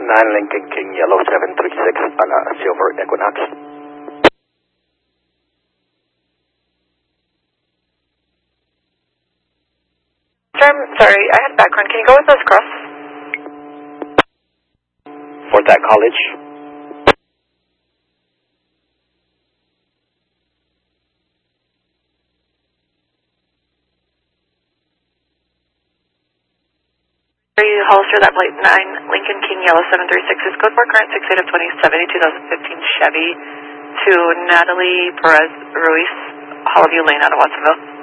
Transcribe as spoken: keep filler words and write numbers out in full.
nine Lincoln King Yellow seven three six on a Silver Equinox. Storm, sorry, I had background. Can you go with us cross? Forsyth College. You Hollister, that plate nine Lincoln King Yellow seven three six is code for current six eight of twenty seventy twenty fifteen Chevy to Natalie Perez Ruiz, Hollowview Lane out of Watsonville.